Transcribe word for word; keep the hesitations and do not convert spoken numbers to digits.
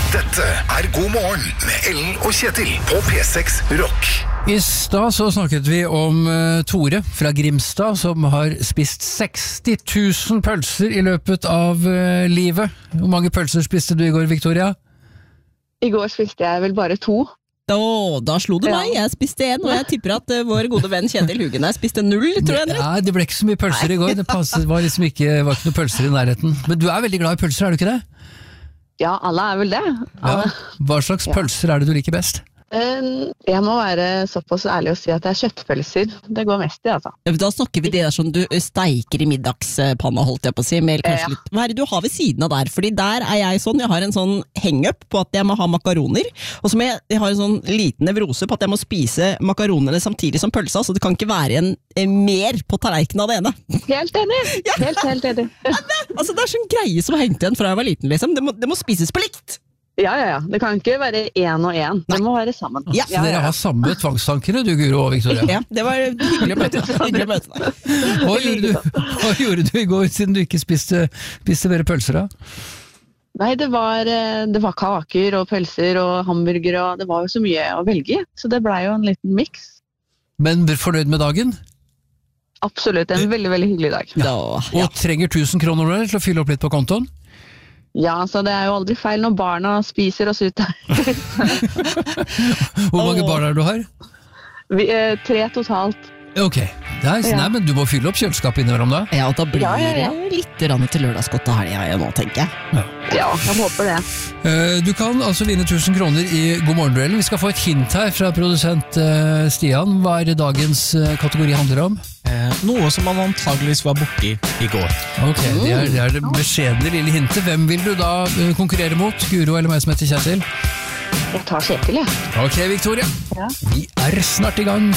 Dette er God morgen med Ellen og Kjetil på P seks Rock. I stad så snakket vi om uh, Tore fra Grimstad som har spist seksti tusen pølser i løpet av uh, livet. Hvor mange pølser spiste du i går, Victoria? I går spiste jeg vel bare to. Åh, da slo det meg. Jeg spiste en, og jeg tipper at uh, vår gode venn Kjetil Hugen her spiste null, tror jeg. Nei, det ble ikke så mye pølser i går. Det passet, var liksom ikke, var ikke noe pølser i nærheten. Men du er veldig glad i pølser, er du ikke det? Ja, alle er vel det. Ja. Hva slags pølser er det du liker best? Uh, jeg må være såpass ærlig og si at det er kjøttpølser. Det går mest i, altså. Da snakker vi det der som du steiker i middagspanna, holdt jeg på å si. Med kanskje Ja. litt. Hva er det du har ved siden av der? Fordi der er jeg sånn, jeg har en sånn hang-up på at jeg må ha makaroner, og så må jeg, jeg har en sånn liten nevrose på at jeg må spise makaronene samtidig som pølsa, så det kan ikke være en, en mer på tallerkenen av det ene. Helt enig! Helt, helt enig. Altså det er sånn greie som har hengt igjen fra jeg var liten, liksom. Det må, det må spises på likt. Ja, ja, ja. Det kan ikke være én og én. Det må være sammen. Ja, Så dere har samme tvangstankene, du Guro og Victoria? Ja, det var hyggelig å møte deg. Hyggelig å møte deg. Hva gjorde du, hva gjorde du i går siden du ikke spiste, spiste mer pølser da? Nei, det var, eh, det var kaker og pølser og hamburger, og det var jo så mye å velge i. Så det ble jo en liten mix. Men fornøyd med dagen? Absolutt. En veldig, veldig hyggelig dag. Da, ja. Og trenger tusen kroner nå til å fylle opp litt på kontoen? Ja, så det er jo aldri feil når barna spiser oss ut der. Hvor mange barn er det du har? Vi, eh, tre totalt. Ok, nice. Ja. Nei, men du må fylle opp kjøleskapet innimellom da. Ja, og da blir Ja, ja, ja. det litt rann til lørdagsgodt og helga nå, tenker jeg. Ja, jeg håper det. Eh, Du kan altså vinne tusen kroner i God morgen-duellen. Vi skal få et hint her fra produsent eh, Stian. Hva er det dagens eh, kategori handler om? Eh, noe som man antageligvis var borti i går. Ok, det er det, er det beskjedne lille hintet. Hvem vil du da eh, konkurrere mot? Guro eller meg som heter Kjetil? Jeg tar Kjetil, jeg. Ok, Victoria. Ja. Vi er snart i gang.